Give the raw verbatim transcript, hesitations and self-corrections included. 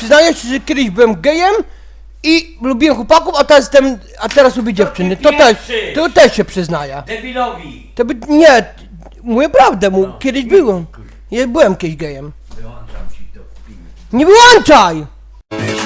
przyznaję się, że kiedyś byłem gejem i lubiłem chłopaków, a teraz jestem, a teraz lubię dziewczyny. To też, to też się przyznaję. Debilowi! To by, nie, mówię prawdę, mu, kiedyś byłem. Ja byłem kiedyś gejem. Wyłączam ci to w filmie. Nie wyłączaj!